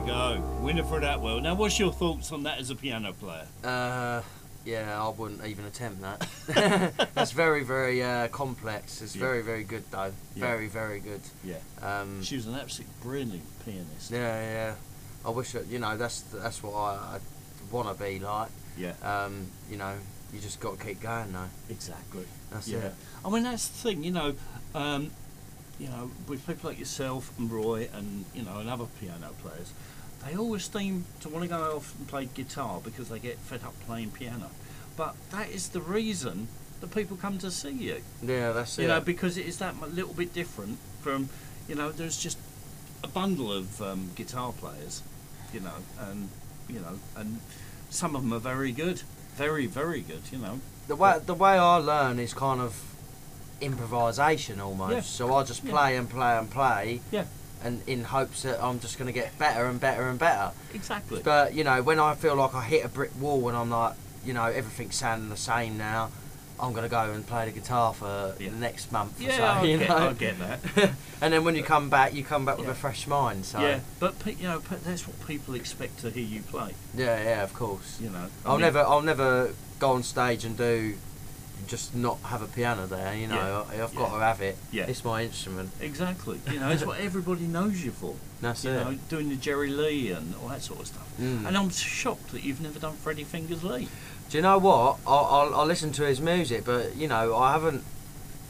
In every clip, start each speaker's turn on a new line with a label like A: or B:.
A: go. Winifred Atwell. Now, what's your thoughts on that as a piano player?
B: Yeah, I wouldn't even attempt that. That's very, very complex. It's very, very good though.
A: Yeah.
B: Very, very good.
A: Yeah. She was an absolutely brilliant pianist.
B: Yeah. I wish that, that's what I want to be like.
A: Yeah.
B: You just got to keep going though.
A: Exactly.
B: That's
A: yeah.
B: it.
A: I mean, that's the thing, with people like yourself and Roy and, and other piano players, they always seem to want to go off and play guitar because they get fed up playing piano. But that is the reason that people come to see you.
B: Yeah, that's it.
A: Because it is that little bit different from, there's just a bundle of guitar players, and some of them are very good. Very, very good,
B: The way I learn is kind of improvisation almost.
A: Yeah.
B: So I just play and play and play.
A: Yeah.
B: And in hopes that I'm just going to get better and better and better.
A: Exactly.
B: But, when I feel like I hit a brick wall and I'm like, everything's sounding the same now, I'm going to go and play the guitar for the next month or so.
A: I get that.
B: And then when you come back with a fresh mind. So.
A: Yeah, but that's what people expect to hear you play.
B: Yeah, of course.
A: I'll
B: never go on stage and just not have a piano there. I've got to have it.
A: Yeah.
B: It's my instrument.
A: Exactly. It's what everybody knows you for.
B: That's it.
A: Doing the Jerry Lee and all that sort of stuff. And I'm shocked that you've never done Freddie Fingers Lee.
B: Do you know what? I listen to his music, but I haven't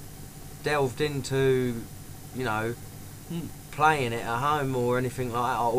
B: delved into playing it at home or anything like that.